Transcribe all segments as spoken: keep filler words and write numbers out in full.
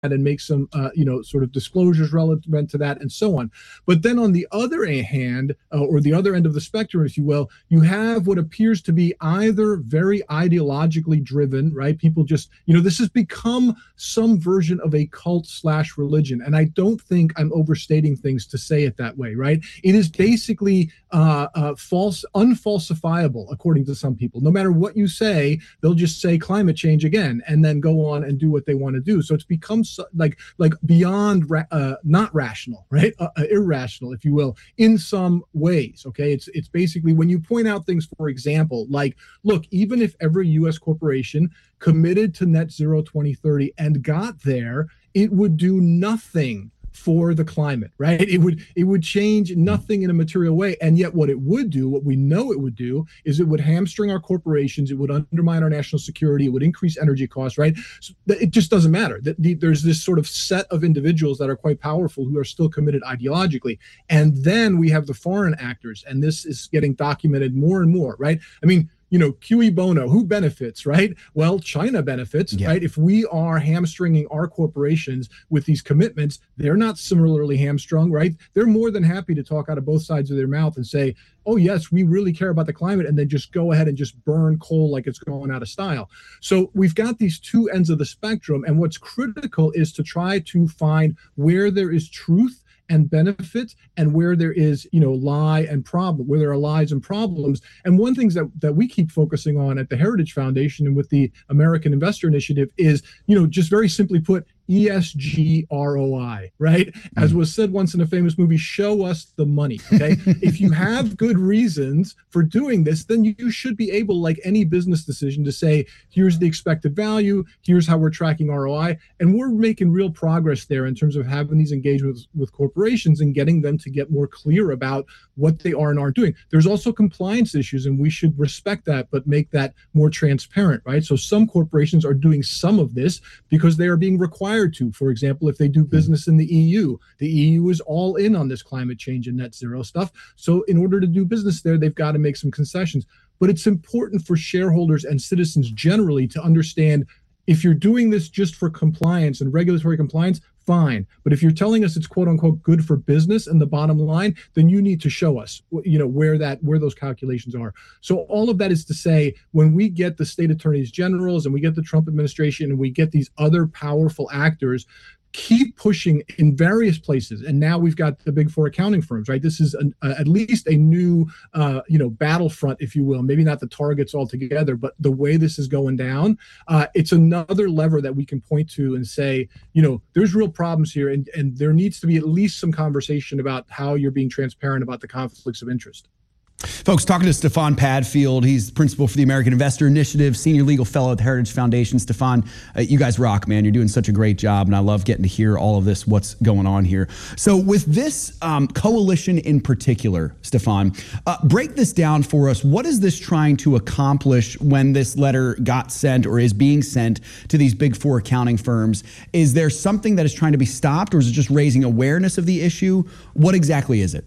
and make some, uh, you know, sort of disclosures relevant to that and so on. But then on the other hand, uh, or the other end of the spectrum, if you will, you have what appears to be either very ideologically driven, right? People just, you know, this has become some version of a cult slash religion. And I don't think I'm overstating things to say it that way, right? It is basically uh, uh, false, unfalsifiable, according to some people. No matter what you say, they'll just say climate change again, and then go on and do what they want to do. So it's become so, like like beyond ra- uh, not rational, right? Uh, uh, irrational, if you will, in some ways. Okay, it's it's basically when you point out things, for example, like, look, even if every U S corporation committed to net zero twenty thirty and got there, it would do nothing for the climate, right? It would it would change nothing in a material way. And yet what it would do, what we know it would do, is it would hamstring our corporations, it would undermine our national security, it would increase energy costs, right? So it just doesn't matter. There's this sort of set of individuals that are quite powerful who are still committed ideologically. And then we have the foreign actors, and this is getting documented more and more, right? I mean, you know, cui bono, who benefits, right? Well, China benefits, yeah. right? If we are hamstringing our corporations with these commitments, they're not similarly hamstrung, right? They're more than happy to talk out of both sides of their mouth and say, oh, yes, we really care about the climate, and then just go ahead and just burn coal like it's going out of style. So we've got these two ends of the spectrum, and what's critical is to try to find where there is truth and benefit, and where there is, you know, lie and problem, where there are lies and problems. And one thing that, that we keep focusing on at the Heritage Foundation and with the American Investor Initiative is, you know, just very simply put, E S G R O I, right? As was said once in a famous movie, show us the money, okay? If you have good reasons for doing this, then you should be able, like any business decision, to say, here's the expected value, here's how we're tracking R O I, and we're making real progress there in terms of having these engagements with corporations and getting them to get more clear about what they are and aren't doing. There's also compliance issues, and we should respect that, but make that more transparent, right? So some corporations are doing some of this because they are being required to. For example, if they do business in the E U, the E U is all in on this climate change and net zero stuff. So in order to do business there, they've got to make some concessions. But it's important for shareholders and citizens generally to understand, if you're doing this just for compliance and regulatory compliance, fine. But if you're telling us it's quote unquote good for business and the bottom line, then you need to show us, you know, where that where those calculations are. So all of that is to say, when we get the state attorneys generals and we get the Trump administration and we get these other powerful actors, keep pushing in various places. And now we've got the big four accounting firms, right? This is an, uh, at least a new, uh, you know, battlefront, if you will, maybe not the targets altogether, but the way this is going down, uh, it's another lever that we can point to and say, you know, there's real problems here. And, and there needs to be at least some conversation about how you're being transparent about the conflicts of interest. Folks, talking to Stefan Padfield. He's principal for the American Investor Initiative, senior legal fellow at the Heritage Foundation. Stefan, uh, you guys rock, man. You're doing such a great job, and I love getting to hear all of this, what's going on here. So with this um, coalition in particular, Stefan, uh, break this down for us. What is this trying to accomplish when this letter got sent or is being sent to these big four accounting firms? Is there something that is trying to be stopped, or is it just raising awareness of the issue? What exactly is it?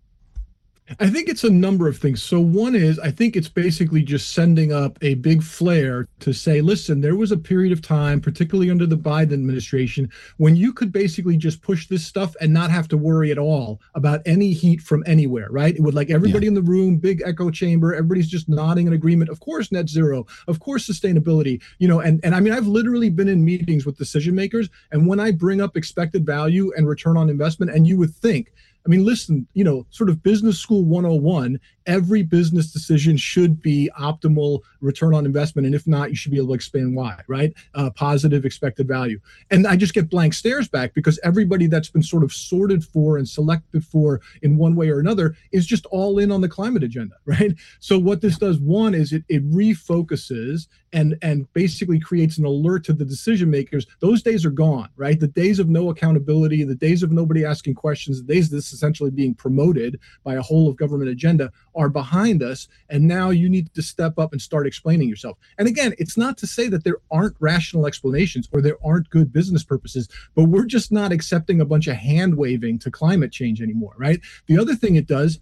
I think it's a number of things. So one is, I think it's basically just sending up a big flare to say, listen, there was a period of time, particularly under the Biden administration, when you could basically just push this stuff and not have to worry at all about any heat from anywhere, right? It would, like, everybody yeah. in the room, big echo chamber, everybody's just nodding in agreement. Of course, net zero, of course, sustainability, you know, and, and I mean, I've literally been in meetings with decision makers, and when I bring up expected value and return on investment, and you would think, I mean, listen, you know, sort of business school one oh one, every business decision should be optimal return on investment. And if not, you should be able to explain why, right? Uh, positive expected value. And I just get blank stares back, because everybody that's been sort of sorted for and selected for in one way or another is just all in on the climate agenda, right? So what this does, one, is it, it refocuses and, and basically creates an alert to the decision makers. Those days are gone, right? The days of no accountability, the days of nobody asking questions, the days of this essentially being promoted by a whole of government agenda are behind us. And now you need to step up and start explaining yourself. And again, it's not to say that there aren't rational explanations or there aren't good business purposes, but we're just not accepting a bunch of hand waving to climate change anymore, right? The other thing it does is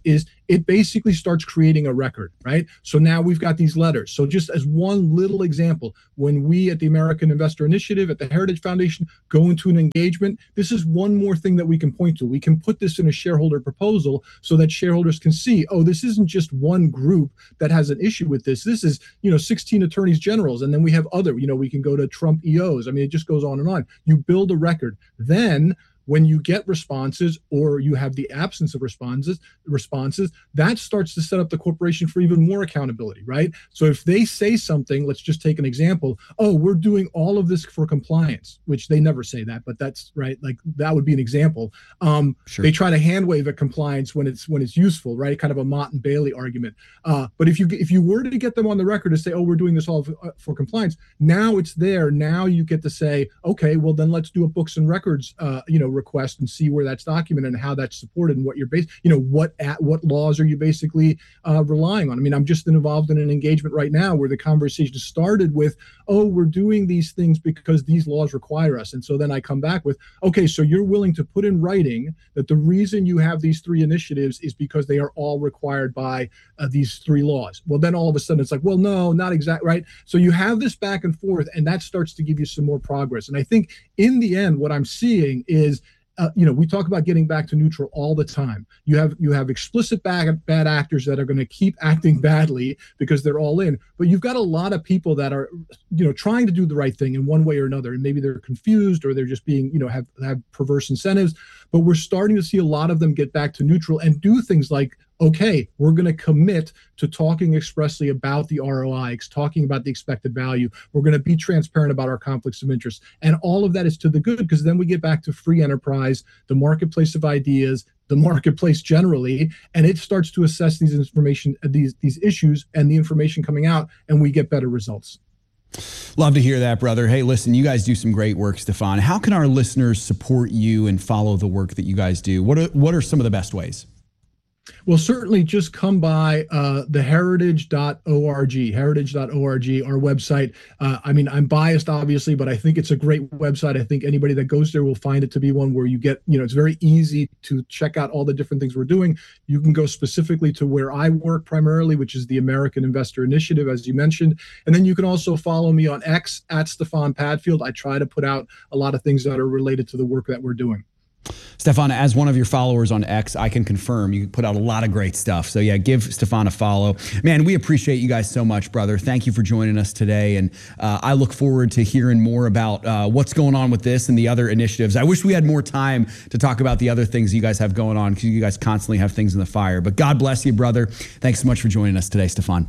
it basically starts creating a record, right? So now we've got these letters. So just as one little example, when we at the American Investor Initiative, at the Heritage Foundation, go into an engagement, this is one more thing that we can point to. We can put this in a shareholder proposal so that shareholders can see, oh, this isn't just one group that has an issue with this. This is, you know, sixteen attorneys generals, and then we have other, you know, we can go to Trump E Os. I mean, it just goes on and on. You build a record. Then when you get responses or you have the absence of responses, responses, that starts to set up the corporation for even more accountability, right? So if they say something, let's just take an example, oh, we're doing all of this for compliance, which they never say that, but that's right. Like that would be an example. Um, sure. They try to hand wave at compliance when it's when it's useful, right? Kind of a Mott and Bailey argument. Uh, but if you if you were to get them on the record to say, oh, we're doing this all for, uh, for compliance, now it's there. Now you get to say, okay, well then let's do a books and records, uh, you know, request and see where that's documented and how that's supported and what you're based, you know, what at what laws are you basically uh, relying on? I mean, I'm just involved in an engagement right now where the conversation started with, oh, we're doing these things because these laws require us. And so then I come back with, okay, so you're willing to put in writing that the reason you have these three initiatives is because they are all required by uh, these three laws. Well, then all of a sudden it's like, well, no, not exactly, right? So you have this back and forth, and that starts to give you some more progress. And I think in the end, what I'm seeing is, Uh, you know, we talk about getting back to neutral all the time. You have you have explicit bad, bad actors that are going to keep acting badly because they're all in. But you've got a lot of people that are, you know, trying to do the right thing in one way or another. And maybe they're confused or they're just being, you know, have, have perverse incentives. But we're starting to see a lot of them get back to neutral and do things like, okay, we're going to commit to talking expressly about the R O I, talking about the expected value. We're going to be transparent about our conflicts of interest. And all of that is to the good, because then we get back to free enterprise, the marketplace of ideas, the marketplace generally, and it starts to assess these information, these, these issues and the information coming out, and we get better results. Love to hear that, brother. Hey, listen, you guys do some great work, Stefan. How can our listeners support you and follow the work that you guys do? What are, what are some of the best ways? Well, certainly just come by uh, the heritage dot org, heritage dot org, our website. Uh, I mean, I'm biased, obviously, but I think it's a great website. I think anybody that goes there will find it to be one where you get, you know, it's very easy to check out all the different things we're doing. You can go specifically to where I work primarily, which is the American Investor Initiative, as you mentioned. And then you can also follow me on X at Stefan Padfield. I try to put out a lot of things that are related to the work that we're doing. Stefan, as one of your followers on X, I can confirm you put out a lot of great stuff. So yeah, give Stefan a follow. Man, we appreciate you guys so much, brother. Thank you for joining us today. And uh, I look forward to hearing more about uh, what's going on with this and the other initiatives. I wish we had more time to talk about the other things you guys have going on, because you guys constantly have things in the fire. But God bless you, brother. Thanks so much for joining us today, Stefan.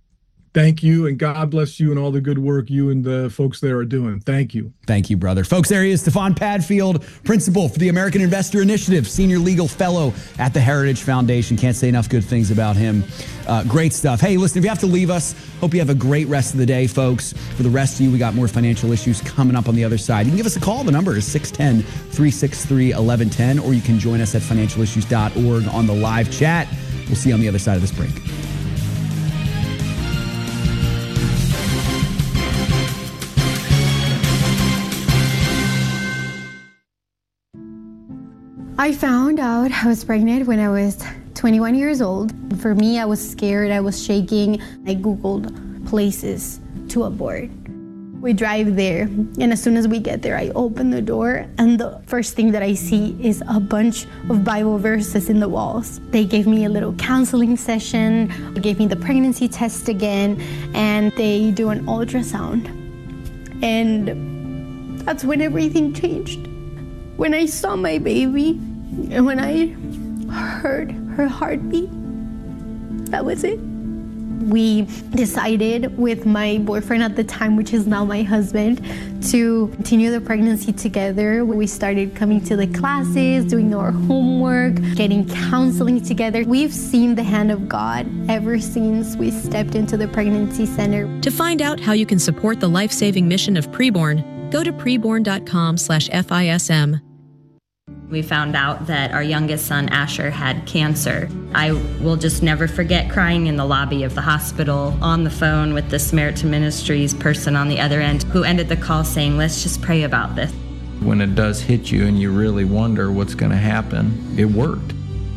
Thank you, and God bless you and all the good work you and the folks there are doing. Thank you. Thank you, brother. Folks, there he is, Stefan Padfield, principal for the American Investor Initiative, senior legal fellow at the Heritage Foundation. Can't say enough good things about him. Uh, great stuff. Hey, listen, if you have to leave us, hope you have a great rest of the day, folks. For the rest of you, we got more financial issues coming up on the other side. You can give us a call. The number is six one zero, three six three, one one one zero, or you can join us at financial issues dot org on the live chat. We'll see you on the other side of this break. I found out I was pregnant when I was twenty-one years old. For me, I was scared, I was shaking. I Googled places to abort. We drive there, and as soon as we get there, I open the door, and the first thing that I see is a bunch of Bible verses in the walls. They gave me a little counseling session, they gave me the pregnancy test again, and they do an ultrasound. And that's when everything changed. When I saw my baby, and when I heard her heartbeat, that was it. We decided with my boyfriend at the time, which is now my husband, to continue the pregnancy together. We started coming to the classes, doing our homework, getting counseling together. We've seen the hand of God ever since we stepped into the pregnancy center. To find out how you can support the life-saving mission of Preborn, go to preborn dot com slash F I S M. We found out that our youngest son, Asher, had cancer. I will just never forget crying in the lobby of the hospital on the phone with the Samaritan Ministries person on the other end who ended the call saying, let's just pray about this. When it does hit you and you really wonder what's going to happen, it worked.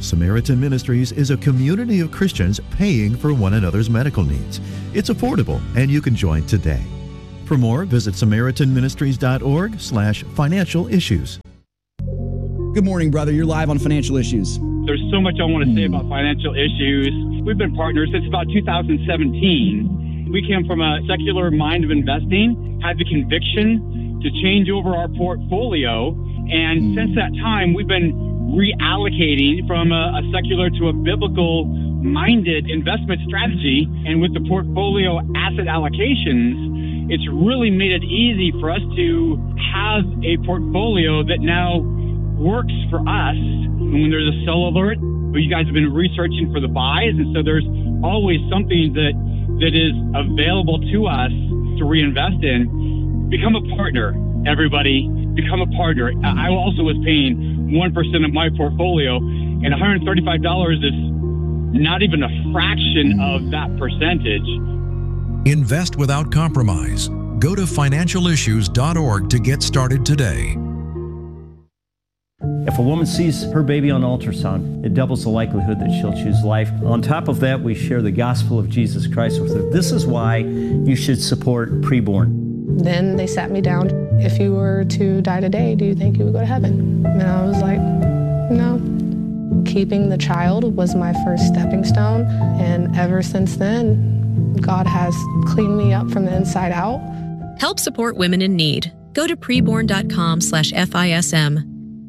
Samaritan Ministries is a community of Christians paying for one another's medical needs. It's affordable, and you can join today. For more, visit samaritanministries.org slash financial issues. Good morning, brother. You're live on Financial Issues. There's so much I want to say about financial issues. We've been partners since about two thousand seventeen. We came from a secular mind of investing, had the conviction to change over our portfolio, and since that time, we've been reallocating from a, a secular to a biblical-minded investment strategy. And with the portfolio asset allocations, it's really made it easy for us to have a portfolio that now works for us. And when there's a sell alert, you guys have been researching for the buys, and so there's always something that that is available to us to reinvest in. Become a partner, everybody. Become a partner. I also was paying one percent of my portfolio, and one hundred thirty-five dollars is not even a fraction of that percentage. Invest without compromise. Go to financial issues dot org to get started today. If a woman sees her baby on ultrasound, it doubles the likelihood that she'll choose life. On top of that, we share the gospel of Jesus Christ with her. This is why you should support Preborn. Then they sat me down. If you were to die today, do you think you would go to heaven? And I was like, no. Keeping the child was my first stepping stone. And ever since then, God has cleaned me up from the inside out. Help support women in need. Go to preborn.com slash FISM.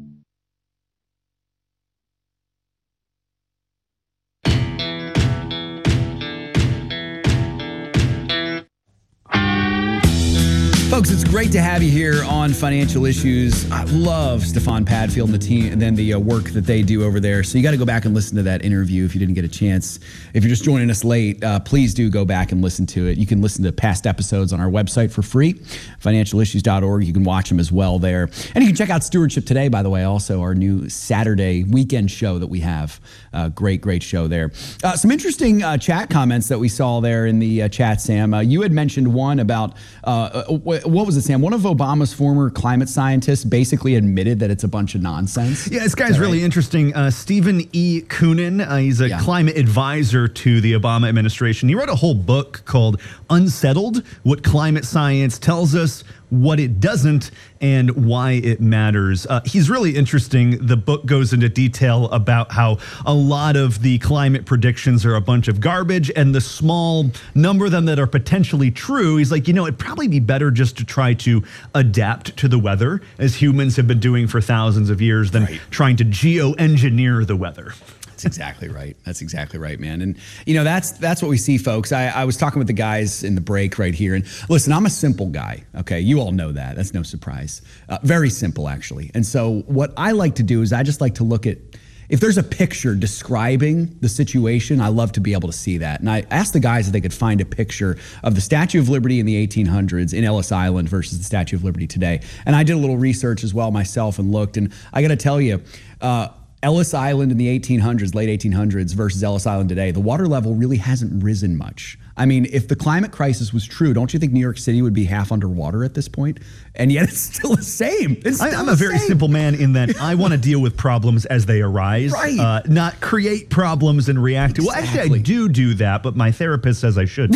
Folks, it's great to have you here on Financial Issues. I love Stefan Padfield and the team and then the uh, work that they do over there. So you got to go back and listen to that interview if you didn't get a chance. If you're just joining us late, uh, please do go back and listen to it. You can listen to past episodes on our website for free, financial issues dot org. You can watch them as well there. And you can check out Stewardship Today, by the way, also our new Saturday weekend show that we have. Uh, great, great show there. Uh, some interesting uh, chat comments that we saw there in the uh, chat, Sam. Uh, you had mentioned one about, uh, what was it, Sam? One of Obama's former climate scientists basically admitted that it's a bunch of nonsense. Yeah, this guy's really right? interesting. Uh, Stephen E. Koonin, uh, he's a yeah. climate advisor to the Obama administration. He wrote a whole book called Unsettled, What Climate Science Tells Us, What It Doesn't, and Why It Matters. Uh, he's really interesting. The book goes into detail about how a lot of the climate predictions are a bunch of garbage, and the small number of them that are potentially true, he's like, you know, it'd probably be better just to try to adapt to the weather, as humans have been doing for thousands of years, than right. trying to geoengineer the weather. That's exactly right. That's exactly right, man. And, you know, that's that's what we see, folks. I, I was talking with the guys in the break right here. And listen, I'm a simple guy, okay? You all know that. That's no surprise. Uh, very simple, actually. And so what I like to do is I just like to look at, if there's a picture describing the situation, I love to be able to see that. And I asked the guys if they could find a picture of the Statue of Liberty in the eighteen hundreds in Ellis Island versus the Statue of Liberty today. And I did a little research as well myself and looked. And I got to tell you, uh, Ellis Island in the eighteen hundreds, late eighteen hundreds versus Ellis Island today, the water level really hasn't risen much. I mean, if the climate crisis was true, don't you think New York City would be half underwater at this point? And yet it's still the same. It's still I, I'm the a very same. simple man in that I want to deal with problems as they arise, right. uh, not create problems and react to. Exactly. Well, actually, I do do that, but my therapist says I should.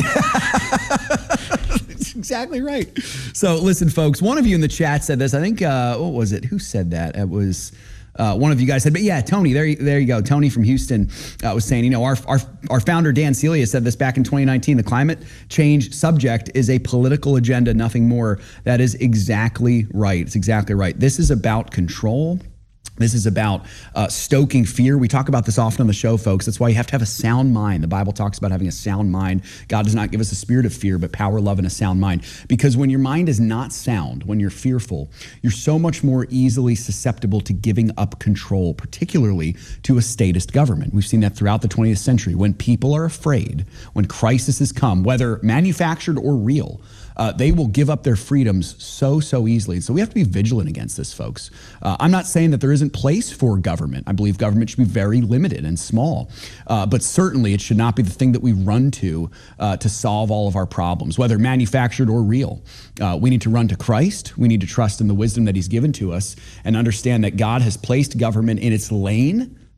That's exactly right. So listen, folks, one of you in the chat said this. I think, uh, what was it? Who said that? It was... Uh, one of you guys said, but yeah, Tony, there, there you go. Tony from Houston uh, was saying, you know, our, our our founder, Dan Celia, said this back in twenty nineteen, the climate change subject is a political agenda, nothing more. That is exactly right. It's exactly right. This is about control. This is about uh, stoking fear. We talk about this often on the show, folks. That's why you have to have a sound mind. The Bible talks about having a sound mind. God does not give us a spirit of fear, but power, love, and a sound mind. Because when your mind is not sound, when you're fearful, you're so much more easily susceptible to giving up control, particularly to a statist government. We've seen that throughout the twentieth century. When people are afraid, when crises come, whether manufactured or real, Uh, they will give up their freedoms so, so easily. So we have to be vigilant against this, folks. Uh, I'm not saying that there isn't place for government. I believe government should be very limited and small. Uh, but certainly it should not be the thing that we run to uh, to solve all of our problems, whether manufactured or real. Uh, we need to run to Christ. We need to trust in the wisdom that he's given to us and understand that God has placed government in its lane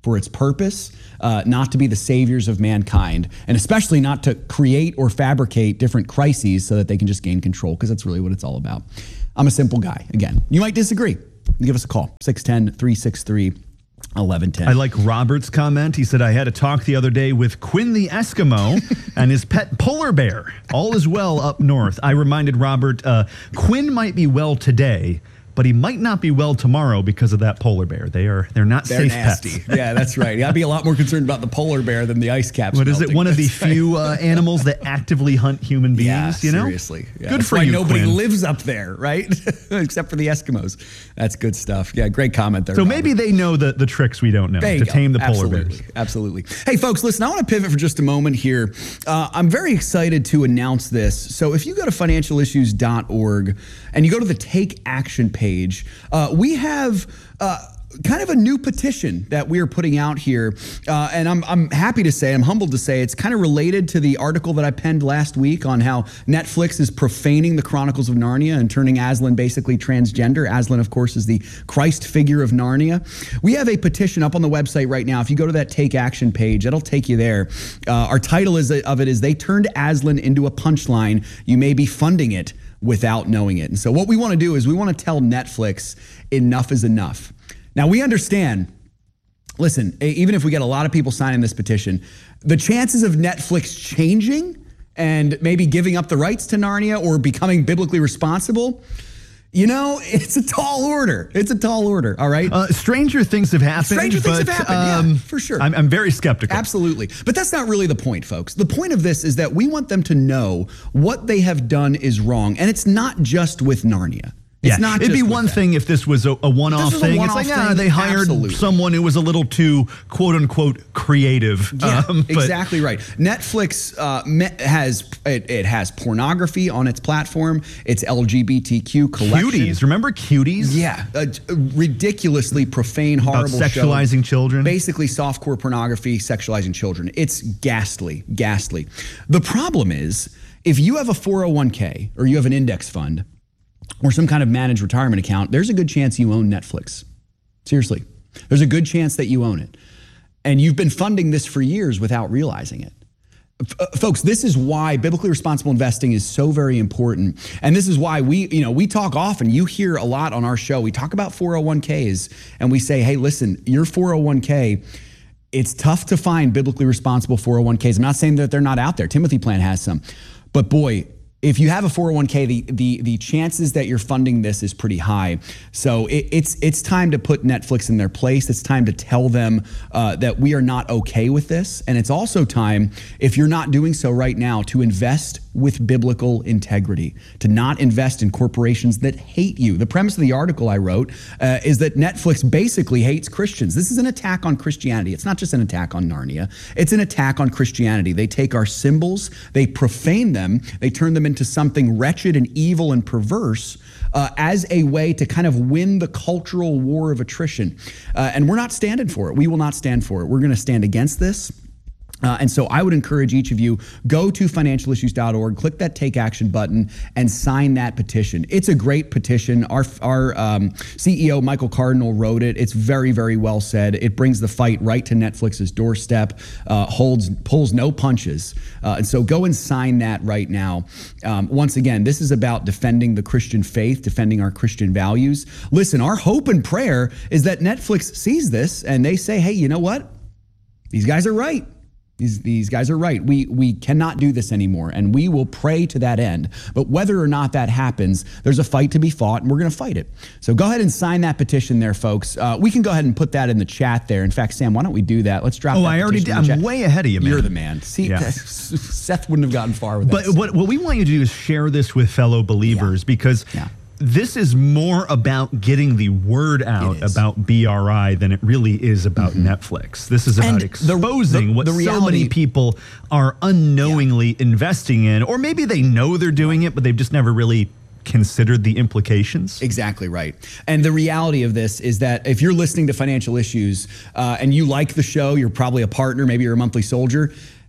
for its purpose, uh, not to be the saviors of mankind, and especially not to create or fabricate different crises so that they can just gain control, because that's really what it's all about. I'm a simple guy. Again, you might disagree. Give us a call, six one zero, three six three, eleven ten. I like Robert's comment. He said, I had a talk the other day with Quinn the Eskimo and his pet polar bear. All is well up north. I reminded Robert, uh, Quinn might be well today, but he might not be well tomorrow because of that polar bear. They are, they're not they're safe nasty. pets. Yeah, that's right. I'd be a lot more concerned about the polar bear than the ice caps. What is melting. it? One of the That's right. few uh, animals that actively hunt human beings, Yeah, you know? seriously. Yeah. Good That's for why you, nobody Quinn. lives up there, right? Except for the Eskimos. That's good stuff. Yeah, great comment there. So Robert. maybe they know the, the tricks we don't know There to you go. tame the polar Absolutely. bears. Absolutely. Hey, folks, listen, I want to pivot for just a moment here. Uh, I'm very excited to announce this. So if you go to financial issues dot org and you go to the Take Action page, uh, we have uh, kind of a new petition that we're putting out here. Uh, and I'm, I'm happy to say, I'm humbled to say, it's kind of related to the article that I penned last week on how Netflix is profaning the Chronicles of Narnia and turning Aslan basically transgender. Aslan, of course, is the Christ figure of Narnia. We have a petition up on the website right now. If you go to that Take Action page, that'll take you there. Uh, our title is of it is They Turned Aslan into a Punchline. You may be funding it without knowing it. And so what we want to do is we want to tell Netflix enough is enough. Now, we understand, listen, even if we get a lot of people signing this petition, the chances of Netflix changing and maybe giving up the rights to Narnia or becoming biblically responsible, you know, it's a tall order. It's a tall order, all right? Uh, stranger things have happened. Stranger things but, have happened, um, yeah, for sure. I'm, I'm very skeptical. Absolutely. But that's not really the point, folks. The point of this is that we want them to know what they have done is wrong. And it's not just with Narnia. It's yeah, not it'd just be with one that. thing if this was a, a one-off This was a thing. one-off It's like, ah, thing. they hired Absolutely. someone who was a little too quote unquote creative. Yeah, um, but exactly right. Netflix uh, me- has it, it has pornography on its platform. It's L G B T Q collection. Cuties, remember Cuties? Yeah, a, a ridiculously profane, horrible About sexualizing show. children. Basically, softcore pornography, sexualizing children. It's ghastly, ghastly. The problem is, if you have a four oh one k or you have an index fund or some kind of managed retirement account, there's a good chance you own Netflix. Seriously, there's a good chance that you own it. And you've been funding this for years without realizing it. F- folks, this is why biblically responsible investing is so very important. And this is why we, you know, we talk often, you hear a lot on our show, we talk about four oh one k's and we say, hey, listen, your four oh one k, it's tough to find biblically responsible four oh one k's. I'm not saying that they're not out there. Timothy Plan has some. But boy, if you have a four oh one k, the the the chances that you're funding this is pretty high. So it, it's it's time to put Netflix in their place. It's time to tell them uh, that we are not okay with this. And it's also time, if you're not doing so right now, to invest with biblical integrity, to not invest in corporations that hate you. The premise of the article I wrote uh, is that Netflix basically hates Christians. This is an attack on Christianity. It's not just an attack on Narnia. It's an attack on Christianity. They take our symbols, they profane them, they turn them into something wretched and evil and perverse uh, as a way to kind of win the cultural war of attrition. Uh, and we're not standing for it. We will not stand for it. We're going to stand against this. Uh, and so I would encourage each of you, go to financial issues dot org, click that Take Action button, and sign that petition. It's a great petition. Our, our um, C E O, Michael Cardinal, wrote it. It's very, very well said. It brings the fight right to Netflix's doorstep, uh, holds pulls no punches. Uh, and so go and sign that right now. Um, once again, this is about defending the Christian faith, defending our Christian values. Listen, our hope and prayer is that Netflix sees this and they say, hey, you know what? These guys are right. These, these guys are right. We we cannot do this anymore, and we will pray to that end. But whether or not that happens, there's a fight to be fought, and we're going to fight it. So go ahead and sign that petition there, folks. Uh, we can go ahead and put that in the chat there. In fact, Sam, why don't we do that? Let's drop Oh, that I already did. petition in the I'm chat. way ahead of you, man. You're the man. See, Yeah. Seth wouldn't have gotten far with that. But what, what we want you to do is share this with fellow believers Yeah. because Yeah. this is more about getting the word out is. about B R I than it really is about mm-hmm. Netflix. This is about And the- exposing the- what the so reality- many people are unknowingly investing in, or maybe they know they're doing it, but they've just never really considered the implications. Exactly right. And the reality of this is that if you're listening to Financial Issues uh, and you like the show, you're probably a partner, maybe you're a monthly soldier,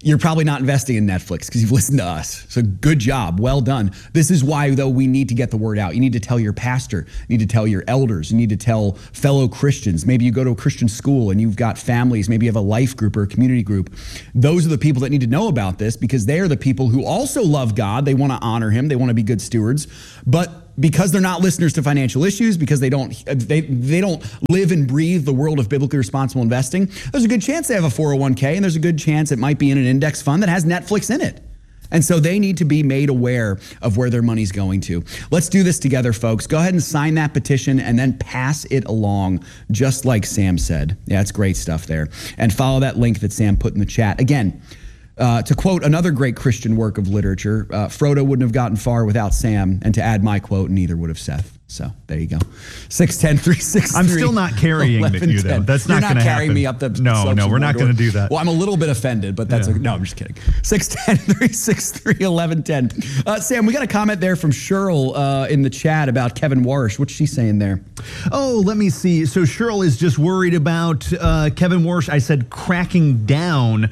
you're probably not investing in Netflix because you've listened to us. So good job. Well done. This is why, though, we need to get the word out. You need to tell your pastor. You need to tell your elders. You need to tell fellow Christians. Maybe you go to a Christian school and you've got families. Maybe you have a life group or a community group. Those are the people that need to know about this because they are the people who also love God. They want to honor him. They want to be good stewards. But because they're not listeners to Financial Issues, because they don't they they don't live and breathe the world of biblically responsible investing, there's a good chance they have a four oh one k, and there's a good chance it might be in an index fund that has Netflix in it. And so they need to be made aware of where their money's going to. Let's do this together, folks. Go ahead and sign that petition and then pass it along, just like Sam said. Yeah, it's great stuff there. And follow that link that Sam put in the chat. Again, Uh, to quote another great Christian work of literature, uh, Frodo wouldn't have gotten far without Sam, and to add my quote, neither would have Seth. So there you go. six one zero, three six three. I'm still not carrying you, though. That's not going to happen. You're not carrying me up the No, no, we're not going to do that. Well, I'm a little bit offended, but that's, yeah. a, no, I'm just kidding. six one zero, three six three, one one one zero. Uh, Sam, we got a comment there from Cheryl uh, in the chat about Kevin Warsh. What's she saying there? Oh, let me see. So Cheryl is just worried about uh, Kevin Warsh, I said, cracking down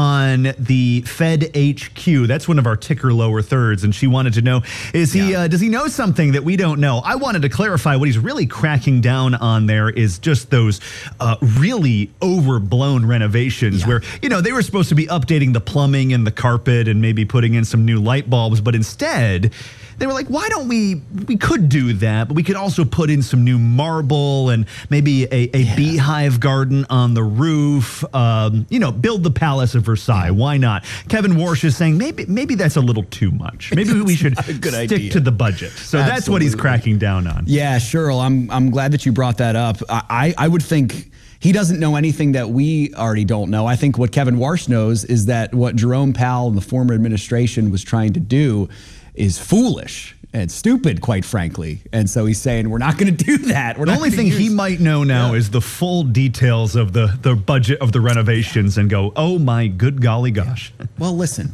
on the Fed H Q. That's one of our ticker lower thirds. And she wanted to know, is he, yeah. uh, does he know something that we don't know? I wanted to clarify what he's really cracking down on there is just those uh, really overblown renovations yeah. where, you know, they were supposed to be updating the plumbing and the carpet and maybe putting in some new light bulbs. But instead, they were like, why don't we, we could do that, but we could also put in some new marble and maybe a, a yeah. beehive garden on the roof, um, you know, build the Palace of Versailles. Yeah. Why not? Kevin Warsh is saying maybe maybe that's a little too much. Maybe we should stick idea. to the budget. So Absolutely. That's what he's cracking down on. Yeah, Cheryl, I'm, I'm glad that you brought that up. I, I would think he doesn't know anything that we already don't know. I think what Kevin Warsh knows is that what Jerome Powell and the former administration was trying to do is foolish and stupid, quite frankly. And so he's saying, we're not going to do that. We're the not only thing use- he might know now yeah. is the full details of the, the budget of the renovations and go, oh my good golly gosh. Yeah. Well, listen,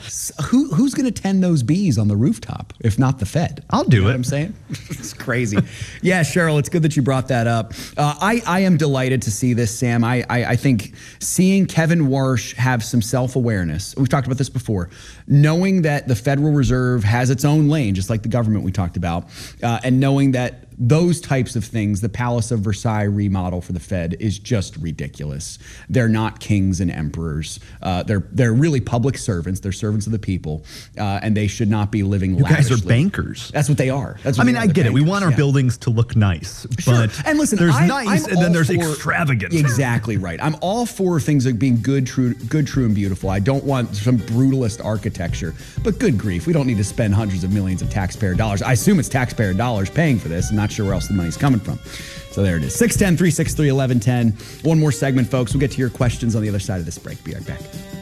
who who's going to tend those bees on the rooftop if not the Fed? I'll do you know it. What I'm saying? It's crazy. Yeah, Cheryl, it's good that you brought that up. Uh, I, I am delighted to see this, Sam. I, I, I think seeing Kevin Warsh have some self-awareness, we've talked about this before, knowing that the Federal Reserve has its own lane, just like the government we talked about, uh, and knowing that those types of things, the Palace of Versailles remodel for the Fed is just ridiculous. They're not kings and emperors. Uh, they're they're really public servants. They're servants of the people, uh, and they should not be living you lavishly. You guys are bankers. That's what they are. That's what I mean, are, I get bankers. it. We want our yeah. buildings to look nice, sure. but and listen, there's I'm, nice I'm and then there's for, extravagant. Exactly right. I'm all for things like being good, true, good, true, and beautiful. I don't want some brutalist architecture, but good grief, we don't need to spend hundreds of millions of taxpayer dollars. I assume it's taxpayer dollars paying for this. I'm not sure where else the money's coming from. So there it is. six one zero, three six three, one one one zero. One more segment, folks. We'll get to your questions on the other side of this break. Be right back.